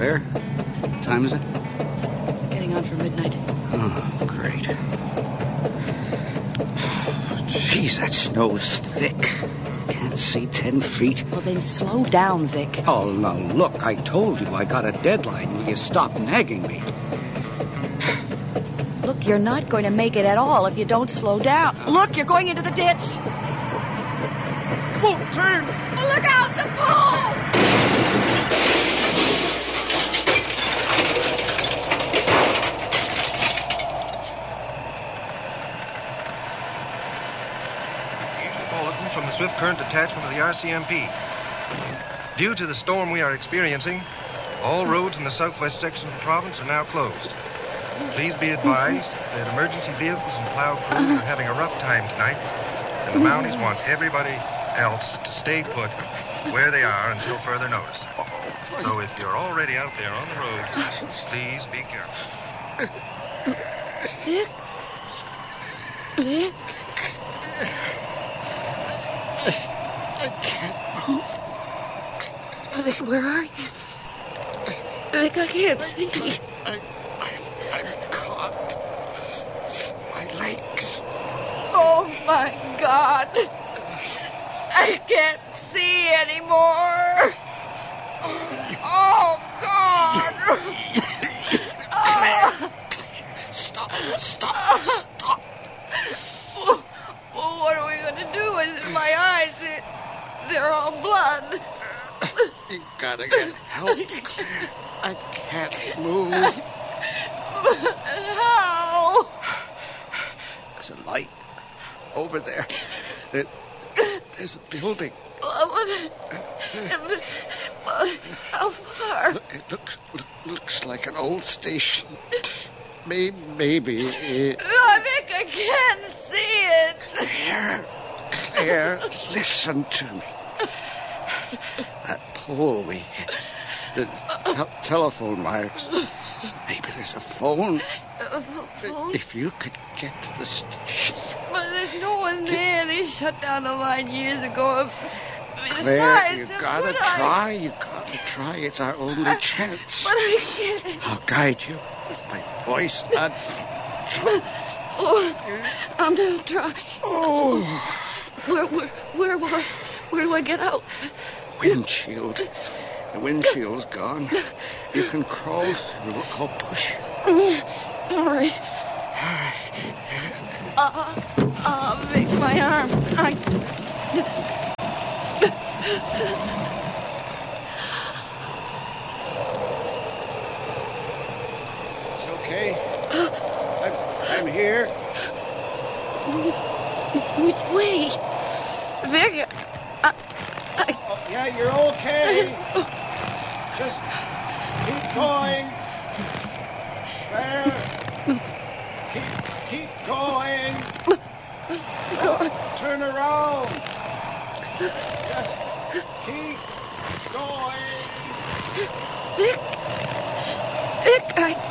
fare. What time is it? It's getting on for midnight. Oh, great. Jeez, that snow's thick. Can't see 10 feet. Well, then slow down, Vic. Oh, now, look, I told you I got a deadline. Will you stop nagging me? Look, you're not going to make it at all if you don't slow down. Look, you're going into the ditch. Whoa, turn! Look out, the pole! Bulletin from the Swift Current Detachment of the RCMP. Due to the storm we are experiencing, all roads in the southwest section of the province are now closed. Please be advised that emergency vehicles and plow crews are having a rough time tonight, and the Mounties want everybody else to stay put where they are until further notice. So if you're already out there on the road, please be careful. Vic? Vic? I can't move. Vic, where are you? Vic, I can't see. I'm caught. My legs. Oh, my God. I can't see anymore. Oh, God. Stop. Well, what are we going to do? It's in my eyes. They're all blood. You gotta get help, Claire. I can't move. How? There's a light over there. There's a building. How far? It looks like an old station. Maybe it... Oh, Vic, I can't see it. Claire, listen to me. That pole we hit, the telephone wires. Maybe there's a phone. Phone? If you could get to the station. But there's no one there. They shut down the line years ago. Claire, you gotta try. You gotta try. It's our only chance. But I can't. I'll guide you with my voice. I'm gonna try. Oh. Where do I get out? Windshield. The windshield's gone. You can crawl through. I'll push you. All right. Vic, my arm. It's okay. I'm here. Which way? Vic, Oh, yeah, you're okay. Just keep going. There. Keep going. Turn around. Just keep going. Vic,